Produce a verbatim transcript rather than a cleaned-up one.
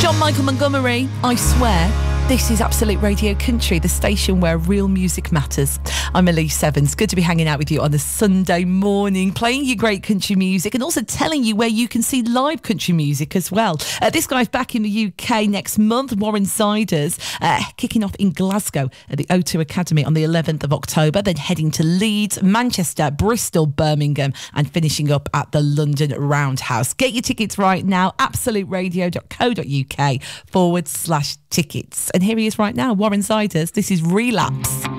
John Michael Montgomery, I swear. This is Absolute Radio Country, the station where real music matters. I'm Elise Evans. Good to be hanging out with you on a Sunday morning, playing you great country music and also telling you where you can see live country music as well. Uh, this guy's back in the U K next month, Warren Siders, uh, kicking off in Glasgow at the O two Academy on the eleventh of October, then heading to Leeds, Manchester, Bristol, Birmingham, and finishing up at the London Roundhouse. Get your tickets right now, absoluteradio.co.uk forward slash tickets. And here he is right now, Warren Siders. This is Relapse.